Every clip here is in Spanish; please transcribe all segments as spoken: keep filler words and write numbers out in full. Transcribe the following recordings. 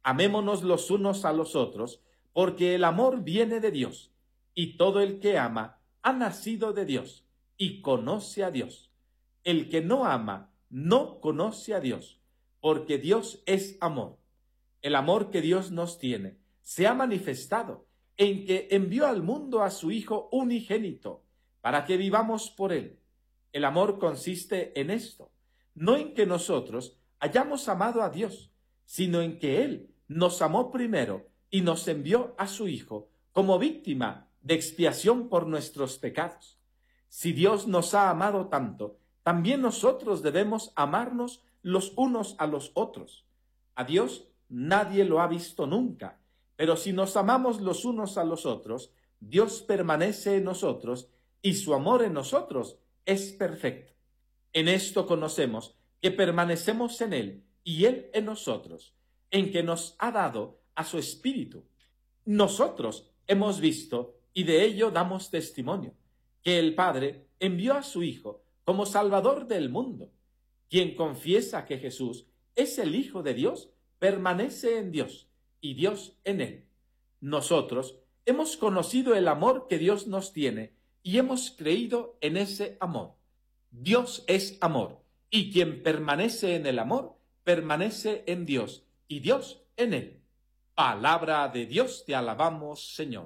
Amémonos los unos a los otros, porque el amor viene de Dios, y todo el que ama ha nacido de Dios, y conoce a Dios. El que no ama no conoce a Dios, porque Dios es amor. El amor que Dios nos tiene se ha manifestado en que envió al mundo a su Hijo unigénito, para que vivamos por él. El amor consiste en esto, no en que nosotros hayamos amado a Dios, sino en que Él nos amó primero y nos envió a su Hijo como víctima de expiación por nuestros pecados. Si Dios nos ha amado tanto, también nosotros debemos amarnos los unos a los otros. A Dios nadie lo ha visto nunca, pero si nos amamos los unos a los otros, Dios permanece en nosotros y su amor en nosotros es perfecto. En esto conocemos que permanecemos en Él y Él en nosotros, en que nos ha dado a su Espíritu. Nosotros hemos visto y de ello damos testimonio, que el Padre envió a su Hijo como Salvador del mundo. Quien confiesa que Jesús es el Hijo de Dios, permanece en Dios y Dios en él. Nosotros hemos conocido el amor que Dios nos tiene y hemos creído en ese amor. Dios es amor, y quien permanece en el amor, permanece en Dios, y Dios en él. Palabra de Dios, te alabamos, Señor.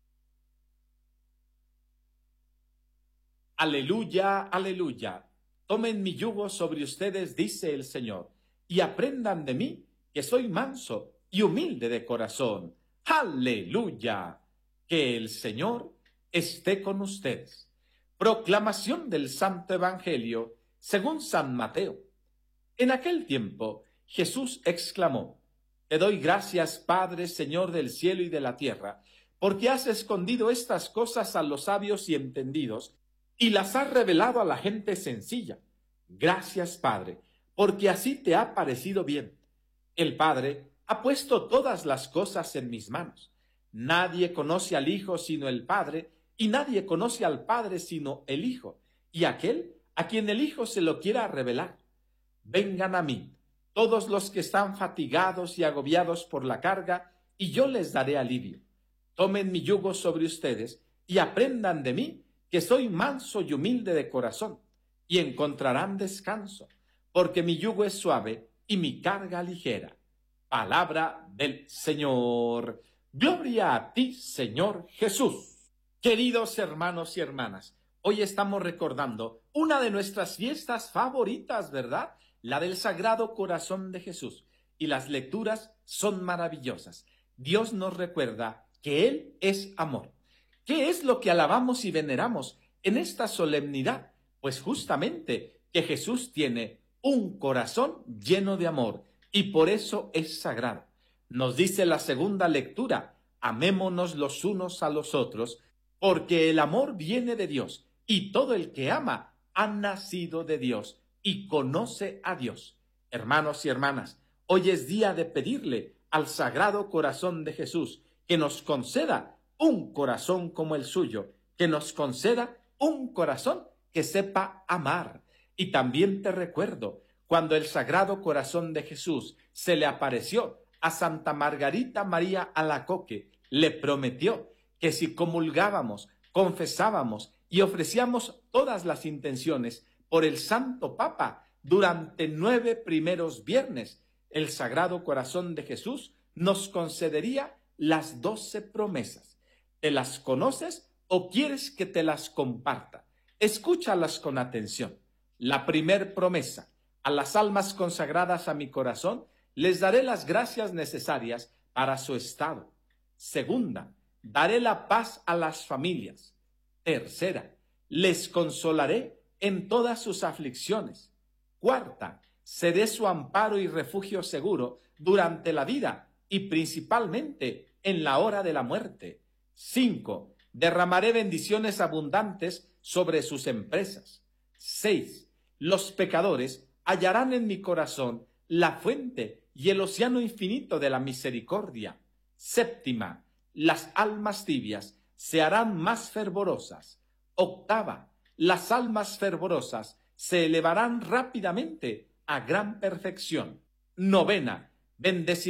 Aleluya, aleluya. Tomen mi yugo sobre ustedes, dice el Señor, y aprendan de mí, que soy manso y humilde de corazón. Aleluya. Que el Señor esté con ustedes. Proclamación del Santo Evangelio según San Mateo. En aquel tiempo Jesús exclamó: Te doy gracias, Padre, Señor del cielo y de la tierra, porque has escondido estas cosas a los sabios y entendidos y las has revelado a la gente sencilla. Gracias, Padre, porque así te ha parecido bien. El Padre ha puesto todas las cosas en mis manos. Nadie conoce al Hijo sino el Padre, y nadie conoce al Padre sino el Hijo, y aquel a quien el Hijo se lo quiera revelar. Vengan a mí, todos los que están fatigados y agobiados por la carga, y yo les daré alivio. Tomen mi yugo sobre ustedes, y aprendan de mí, que soy manso y humilde de corazón, y encontrarán descanso, porque mi yugo es suave y mi carga ligera. Palabra del Señor. Gloria a ti, Señor Jesús. Queridos hermanos y hermanas, hoy estamos recordando una de nuestras fiestas favoritas, ¿verdad? La del Sagrado Corazón de Jesús. Y las lecturas son maravillosas. Dios nos recuerda que Él es amor. ¿Qué es lo que alabamos y veneramos en esta solemnidad? Pues justamente que Jesús tiene un corazón lleno de amor y por eso es sagrado. Nos dice la segunda lectura: amémonos los unos a los otros, porque el amor viene de Dios, y todo el que ama ha nacido de Dios y conoce a Dios. Hermanos y hermanas, hoy es día de pedirle al Sagrado Corazón de Jesús que nos conceda un corazón como el suyo, que nos conceda un corazón que sepa amar. Y también te recuerdo, cuando el Sagrado Corazón de Jesús se le apareció a Santa Margarita María Alacoque, le prometió que si comulgábamos, confesábamos y ofrecíamos todas las intenciones por el Santo Papa durante nueve primeros viernes, el Sagrado Corazón de Jesús nos concedería las doce promesas. ¿Te las conoces o quieres que te las comparta? Escúchalas con atención. La primer promesa: a las almas consagradas a mi corazón les daré las gracias necesarias para su estado. Segunda, daré la paz a las familias. Tercera, les consolaré en todas sus aflicciones. Cuarta, seré su amparo y refugio seguro durante la vida y principalmente en la hora de la muerte. Cinco, derramaré bendiciones abundantes sobre sus empresas. Seis, los pecadores hallarán en mi corazón la fuente y el océano infinito de la misericordia. Séptima, las almas tibias se harán más fervorosas. Octava, las almas fervorosas se elevarán rápidamente a gran perfección. Novena, bendeciré